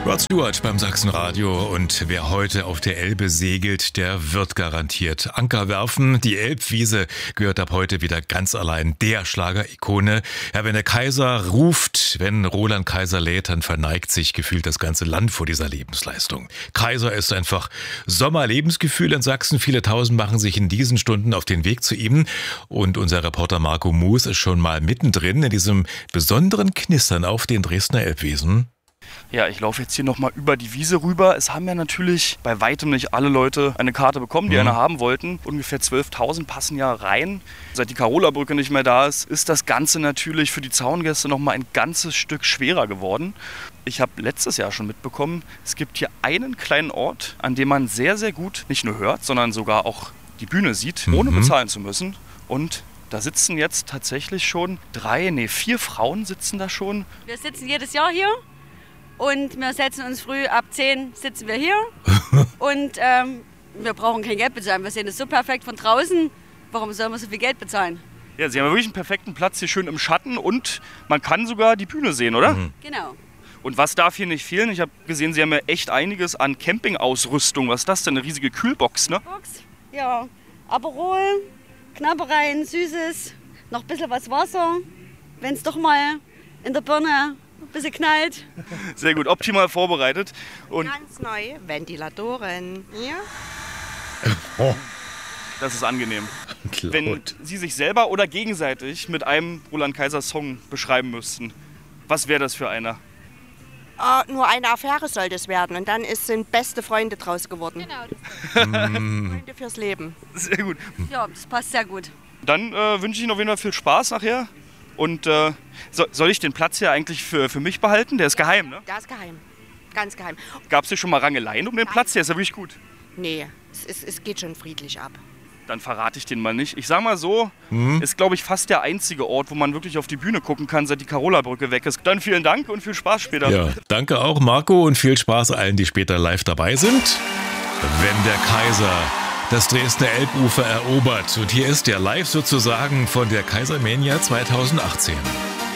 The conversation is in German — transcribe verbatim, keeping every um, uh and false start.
Rod Stewart beim Sachsenradio, und wer heute auf der Elbe segelt, der wird garantiert Anker werfen. Die Elbwiese gehört ab heute wieder ganz allein der Schlagerikone. Ja, wenn der Kaiser ruft, wenn Roland Kaiser lädt, dann verneigt sich gefühlt das ganze Land vor dieser Lebensleistung. Kaiser ist einfach Sommerlebensgefühl in Sachsen. Viele Tausend machen sich in diesen Stunden auf den Weg zu ihm. Und unser Reporter Marco Moos ist schon mal mittendrin in diesem besonderen Knistern auf den Dresdner Elbwiesen. Ja, ich laufe jetzt hier nochmal über die Wiese rüber. Es haben ja natürlich bei weitem nicht alle Leute eine Karte bekommen, die mhm. eine haben wollten. Ungefähr zwölftausend passen ja rein. Seit die Carola-Brücke nicht mehr da ist, ist das Ganze natürlich für die Zaungäste nochmal ein ganzes Stück schwerer geworden. Ich habe letztes Jahr schon mitbekommen, es gibt hier einen kleinen Ort, an dem man sehr, sehr gut nicht nur hört, sondern sogar auch die Bühne sieht, mhm. ohne bezahlen zu müssen. Und da sitzen jetzt tatsächlich schon drei, nee, vier Frauen sitzen da schon. Wir sitzen jedes Jahr hier. Und wir setzen uns früh, ab zehn sitzen wir hier und ähm, wir brauchen kein Geld bezahlen. Wir sehen es so perfekt von draußen. Warum sollen wir so viel Geld bezahlen? Ja, Sie haben wirklich einen perfekten Platz hier schön im Schatten und man kann sogar die Bühne sehen, oder? Mhm. Genau. Und was darf hier nicht fehlen? Ich habe gesehen, Sie haben ja echt einiges an Campingausrüstung. Was ist das denn? Eine riesige Kühlbox, ne? Box, ja, Aperol, Knabbereien, Süßes, noch ein bisschen was Wasser, wenn es doch mal in der Birne ein bisschen knallt. Sehr gut, optimal vorbereitet. Und ganz neu, Ventilatoren. Ja. Oh. Das ist angenehm. Laut. Wenn Sie sich selber oder gegenseitig mit einem Roland Kaiser Song beschreiben müssten, was wäre das für einer? Uh, nur eine Affäre soll das werden und dann ist, sind beste Freunde draus geworden. Genau. Freunde fürs Leben. Sehr gut. Ja, das passt sehr gut. Dann äh, wünsche ich Ihnen auf jeden Fall viel Spaß nachher. Und äh, so, soll ich den Platz hier eigentlich für, für mich behalten? Der ist geheim, ne? Der ist geheim. Ganz geheim. Gab es hier schon mal Rangeleien um den Nein. Platz? Der ist ja wirklich gut. Nee, es, es, es geht schon friedlich ab. Dann verrate ich den mal nicht. Ich sag mal so, mhm. ist, glaube ich, fast der einzige Ort, wo man wirklich auf die Bühne gucken kann, seit die Carola-Brücke weg ist. Dann vielen Dank und viel Spaß später. Ja, danke auch, Marco, und viel Spaß allen, die später live dabei sind. Wenn der Kaiser das Dresdner Elbufer erobert. Und hier ist der live sozusagen von der Kaisermania zweitausendachtzehn.